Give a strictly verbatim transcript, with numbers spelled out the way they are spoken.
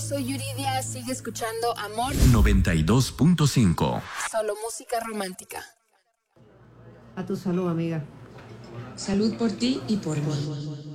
soy Yuridia, sigue escuchando Amor noventa y dos punto cinco. Solo música romántica. A tu salud, amiga. Salud por ti y por mí.